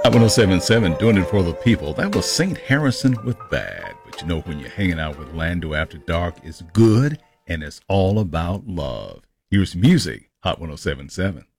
Hot 1077, doing it for the people. That was St. Harrison with Bad. But you know, when you're hanging out with Lando after dark, it's good and it's all about love. Here's music, Hot 1077.